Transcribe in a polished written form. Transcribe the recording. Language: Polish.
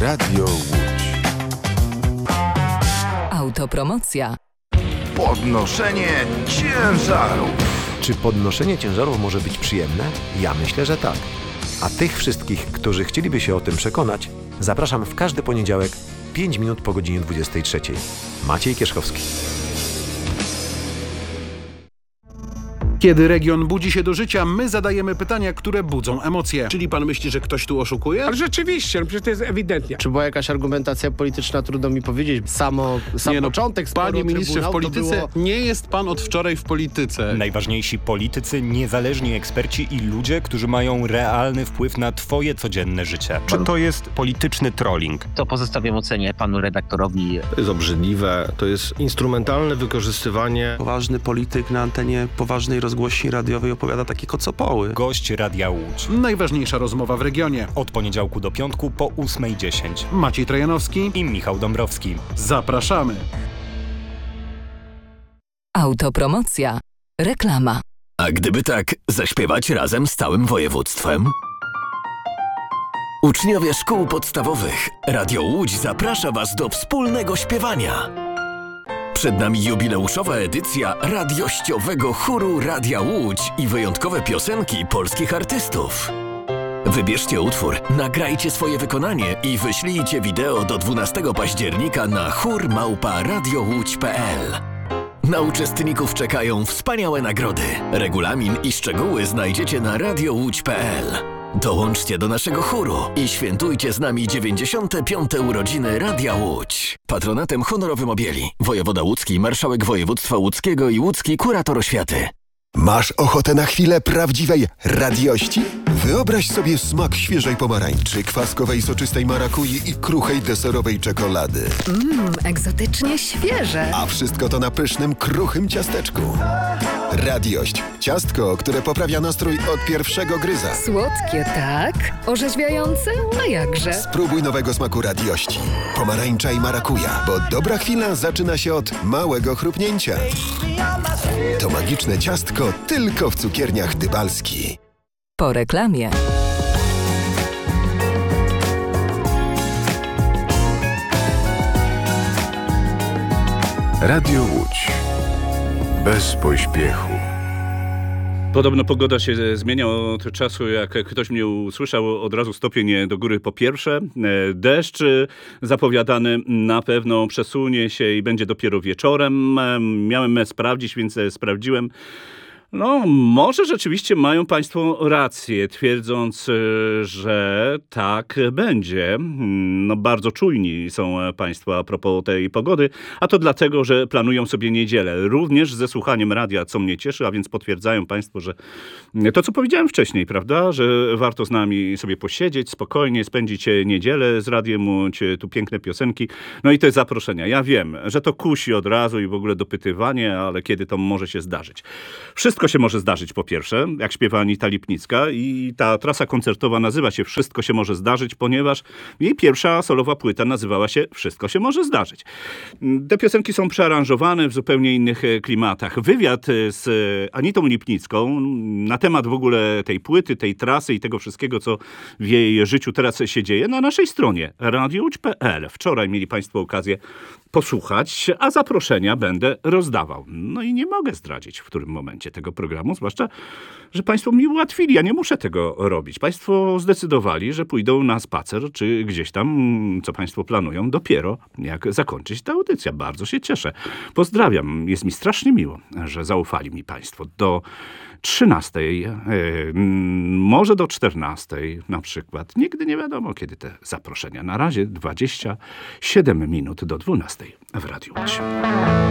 Radio Łódź. Autopromocja. Podnoszenie ciężarów. Czy podnoszenie ciężarów może być przyjemne? Ja myślę, że tak. A tych wszystkich, którzy chcieliby się o tym przekonać, zapraszam w każdy poniedziałek 5 minut po godzinie 23. Maciej Kierzchowski. Kiedy region budzi się do życia, my zadajemy pytania, które budzą emocje. Czyli pan myśli, że ktoś tu oszukuje? Ale rzeczywiście, no przecież to jest ewidentnie. Czy była jakaś argumentacja polityczna, trudno mi powiedzieć. Sam początek sporu Panie ministrze, w Trybunału polityce to było... nie jest pan od wczoraj w polityce. Najważniejsi politycy, niezależni eksperci i ludzie, którzy mają realny wpływ na twoje codzienne życie. Czy to jest polityczny trolling? To pozostawiam ocenie panu redaktorowi. To jest obrzydliwe, to jest instrumentalne wykorzystywanie. Poważny polityk na antenie poważnej rozgłośni radiowej opowiada takie kocopoły. Gość Radia Łódź. Najważniejsza rozmowa w regionie. Od poniedziałku do piątku po 8:10. Maciej Trojanowski I Michał Dąbrowski. Zapraszamy. Autopromocja. Reklama. A gdyby tak zaśpiewać razem z całym województwem? Uczniowie szkół podstawowych, Radio Łódź zaprasza Was do wspólnego śpiewania. Przed nami jubileuszowa edycja radiościowego chóru Radia Łódź i wyjątkowe piosenki polskich artystów. Wybierzcie utwór, nagrajcie swoje wykonanie i wyślijcie wideo do 12 października na chór@radiołódź.pl. Na uczestników czekają wspaniałe nagrody. Regulamin i szczegóły znajdziecie na radiołódź.pl. Dołączcie do naszego chóru i świętujcie z nami 95. urodziny Radia Łódź. Patronatem honorowym objęli wojewoda łódzki, marszałek województwa łódzkiego i łódzki kurator oświaty. Masz ochotę na chwilę prawdziwej radiości? Wyobraź sobie smak świeżej pomarańczy, kwaskowej soczystej marakui i kruchej deserowej czekolady. Egzotycznie świeże. A wszystko to na pysznym, kruchym ciasteczku. Radiość. Ciastko, które poprawia nastrój od pierwszego gryza. Słodkie, tak? Orzeźwiające? A jakże? Spróbuj nowego smaku radiości. Pomarańcza i marakuja, bo dobra chwila zaczyna się od małego chrupnięcia. To magiczne ciastko tylko w cukierniach Dybalski. Po reklamie. Radio Łódź. Bez pośpiechu. Podobno pogoda się zmienia od czasu, jak ktoś mnie usłyszał, od razu stopień do góry. Po pierwsze, deszcz zapowiadany na pewno przesunie się i będzie dopiero wieczorem. Miałem sprawdzić, więc sprawdziłem. No, może rzeczywiście mają państwo rację, twierdząc, że tak będzie. No, bardzo czujni są państwo a propos tej pogody, a to dlatego, że planują sobie niedzielę. Również ze słuchaniem radia, co mnie cieszy, a więc potwierdzają państwo, że to, co powiedziałem wcześniej, prawda, że warto z nami sobie posiedzieć, spokojnie spędzić niedzielę z radiem, tu piękne piosenki. No i te zaproszenia. Ja wiem, że to kusi od razu i w ogóle dopytywanie, ale kiedy to może się zdarzyć? Wszystko się może zdarzyć, po pierwsze, jak śpiewa Anita Lipnicka, i ta trasa koncertowa nazywa się Wszystko się może zdarzyć, ponieważ jej pierwsza solowa płyta nazywała się Wszystko się może zdarzyć. Te piosenki są przearanżowane w zupełnie innych klimatach. Wywiad z Anitą Lipnicką na temat w ogóle tej płyty, tej trasy i tego wszystkiego, co w jej życiu teraz się dzieje, na naszej stronie radiołódź.pl. Wczoraj mieli państwo okazję posłuchać, a zaproszenia będę rozdawał. No i nie mogę zdradzić, w którym momencie tego programu, zwłaszcza, że państwo mi ułatwili. Ja nie muszę tego robić. Państwo zdecydowali, że pójdą na spacer, czy gdzieś tam, co państwo planują, dopiero jak zakończyć tę audycję. Bardzo się cieszę. Pozdrawiam. Jest mi strasznie miło, że zaufali mi państwo. Do 13, może do 14 na przykład. Nigdy nie wiadomo, kiedy te zaproszenia. Na razie 27 minut do 12 w Radiu Łódź.